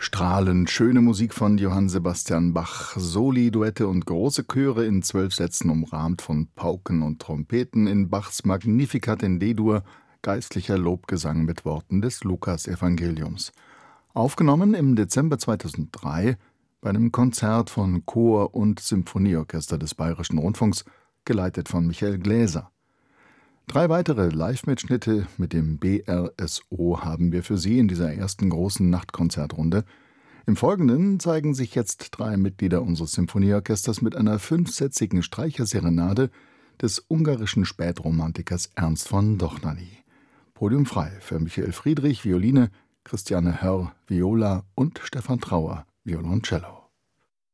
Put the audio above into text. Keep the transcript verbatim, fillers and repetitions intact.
Strahlend schöne Musik von Johann Sebastian Bach, Soli, Duette und große Chöre in zwölf Sätzen umrahmt von Pauken und Trompeten in Bachs Magnificat in D-Dur, geistlicher Lobgesang mit Worten des Lukasevangeliums. Aufgenommen im Dezember zweitausenddrei bei einem Konzert von Chor und Symphonieorchester des Bayerischen Rundfunks, geleitet von Michael Gläser. Drei weitere Live-Mitschnitte mit dem B R S O haben wir für Sie in dieser ersten großen Nachtkonzertrunde. Im Folgenden zeigen sich jetzt drei Mitglieder unseres Symphonieorchesters mit einer fünfsätzigen Streicherserenade des ungarischen Spätromantikers Ernst von Dohnányi. Podium frei für Michael Friedrich, Violine, Christiane Hörr, Viola und Stefan Trauer, Violoncello.